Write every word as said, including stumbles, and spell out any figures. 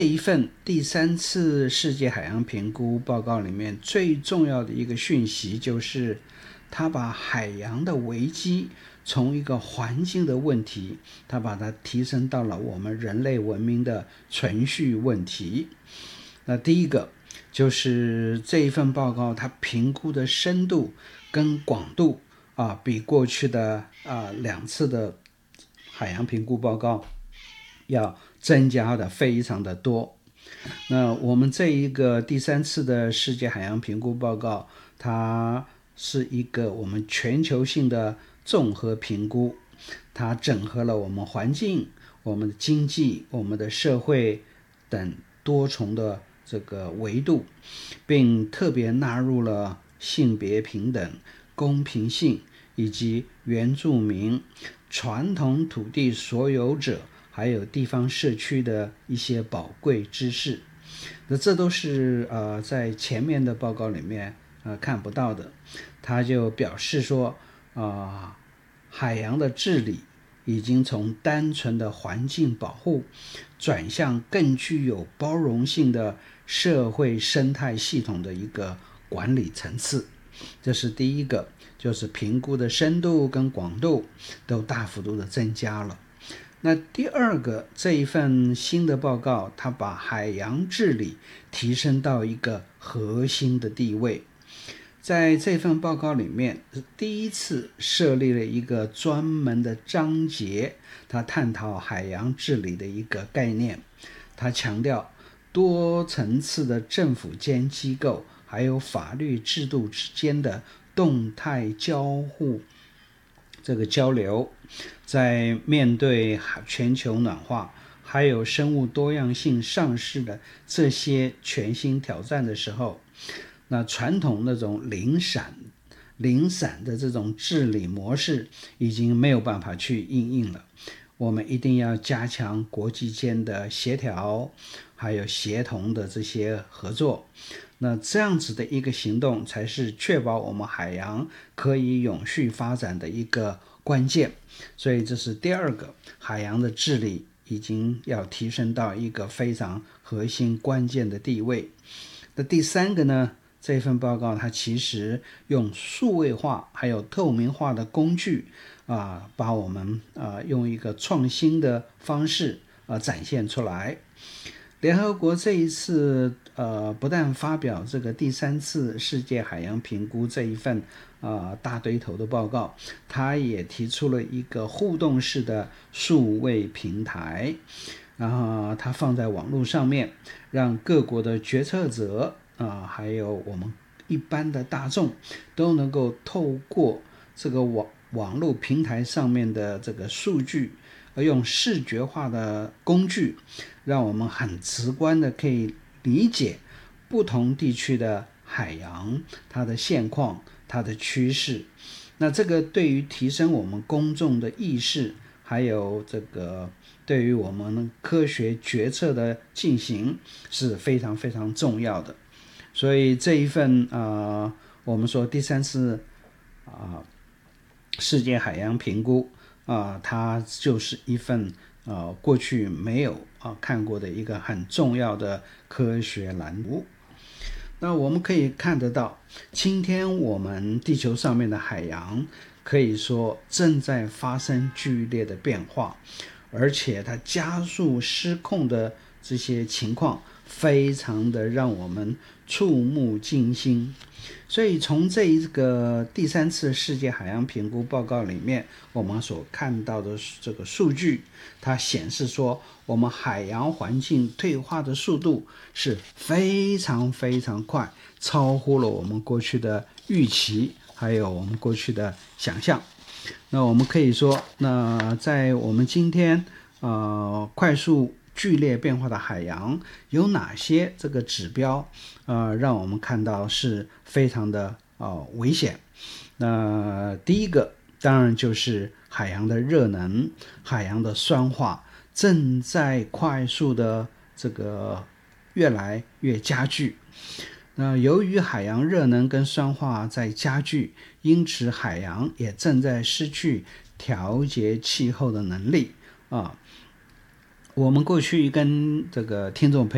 这一份第三次世界海洋评估报告里面最重要的一个讯息，就是它把海洋的危机从一个环境的问题，它把它提升到了我们人类文明的存续问题。那第一个就是这一份报告，它评估的深度跟广度啊，比过去的啊两次的海洋评估报告要增加的非常的多。那我们这一个第三次的世界海洋评估报告，它是一个我们全球性的综合评估，它整合了我们环境、我们的经济、我们的社会等多重的这个维度，并特别纳入了性别平等、公平性以及原住民、传统土地所有者还有地方社区的一些宝贵知识。那这都是呃在前面的报告里面呃看不到的。他就表示说啊、呃，海洋的治理已经从单纯的环境保护转向更具有包容性的社会生态系统的一个管理层次。这是第一个，就是评估的深度跟广度都大幅度的增加了。那第二个，这一份新的报告，它把海洋治理提升到一个核心的地位。在这份报告里面，第一次设立了一个专门的章节，它探讨海洋治理的一个概念。它强调多层次的政府间机构还有法律制度之间的动态交互这个交流，在面对全球暖化还有生物多样性丧失的这些全新挑战的时候，那传统那种零散零散的这种治理模式已经没有办法去因应了。我们一定要加强国际间的协调还有协同的这些合作，那这样子的一个行动才是确保我们海洋可以永续发展的一个关键。所以这是第二个，海洋的治理已经要提升到一个非常核心关键的地位。那第三个呢，这份报告它其实用数位化还有透明化的工具啊，把我们啊用一个创新的方式啊展现出来。联合国这一次呃不但发表这个第三次世界海洋评估这一份啊大堆头的报告，它也提出了一个互动式的数位平台，然后它放在网络上面，让各国的决策者啊，还有我们一般的大众都能够透过这个网网络平台上面的这个数据，而用视觉化的工具，让我们很直观的可以理解不同地区的海洋它的现况、它的趋势。那这个对于提升我们公众的意识，还有这个对于我们科学决策的进行是非常非常重要的。所以这一份呃，我们说第三次啊、呃、世界海洋评估啊、呃，它就是一份呃过去没有啊、呃、看过的一个很重要的科学栏目。那我们可以看得到，今天我们地球上面的海洋可以说正在发生剧烈的变化，而且它加速失控的这些情况非常的让我们触目惊心。所以从这一个第三次世界海洋评估报告里面，我们所看到的这个数据，它显示说我们海洋环境退化的速度是非常非常快，超乎了我们过去的预期还有我们过去的想象。那我们可以说，那在我们今天呃快速剧烈变化的海洋有哪些这个指标呃让我们看到是非常的呃危险。那第一个当然就是海洋的热能、海洋的酸化正在快速的这个越来越加剧。那由于海洋热能跟酸化在加剧，因此海洋也正在失去调节气候的能力啊。我们过去跟这个听众朋友